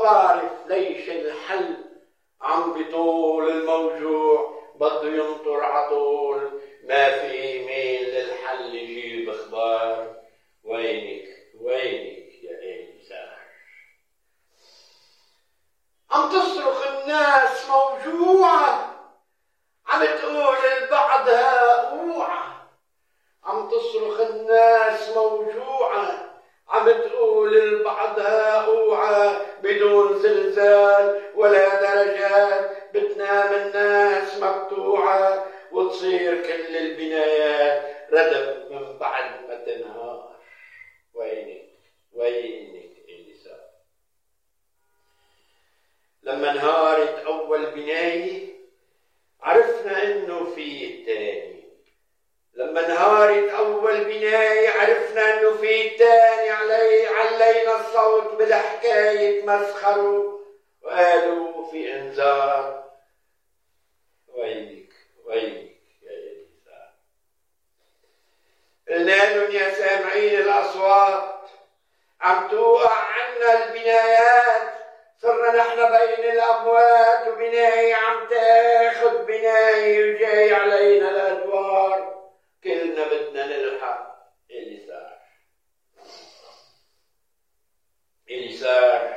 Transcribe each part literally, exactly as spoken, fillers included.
بعرف ليش الحل عم بطول الموجوع بده ينطر عطول، ما في ميل للحل يجيب اخبار. وينك وينك يا إليسار؟ عم تصرخ الناس موجوعة، عم تقول لبعضها اوعى. عم تصرخ الناس موجوعة، عم تقول لبعضها اوعى. بدون زلزال ولا درجات بتنام الناس مقطوعة، وتصير كل البنايات ردم من بعد ما تنهار. وينك وينك إليسار؟ لما انهارت أول بناية عرفنا إنه في التاني. لما انهارت أول بناية عرفنا إنه في التاني. علي علينا الصوت بالحكاية مسخروا وقالوا في إنذار. ويلك ويلك يا إليسار. قلنا لهم يا سامعين الأصوات عم توقع عنا البنايات، صرنا نحن بين الأموات وبناية عم تاخد بناية وجاي علينا الأدوار. كلنا بدنا نلحق إليسار. إليسار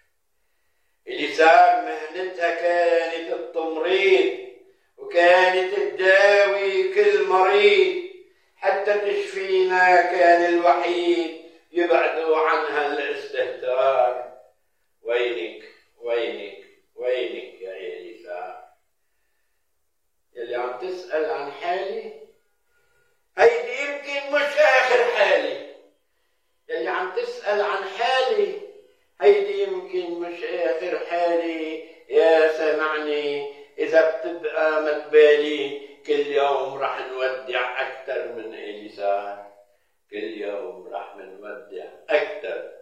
إليسار مهنتها كانت التمريض، وكانت تداوي كل مريض. حتى تشفينا كان الوحيد، يبعدوا عنها الاستهتار. وينك وينك وينك يا إليسار؟ يلي عم تسأل عن حالي، هيدي يمكن مش آخر حالي. يلي عم تسأل عن حالي، هيدي يمكن مش آخر حالي. يا سمعني إذا بتبقى متبالي، كل يوم رح نودع أكتر من إليسار. كل يوم رح نودع أكتر